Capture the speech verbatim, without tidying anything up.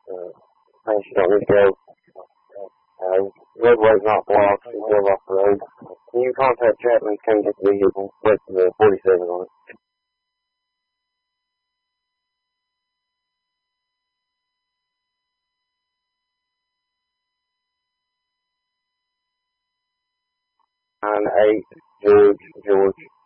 Uh, things you don't need to go. Uh, roadway's not blocked, you go off the road. You can contact Chapman, come get the vehicle, with the forty-seven on it. nine eight George, George.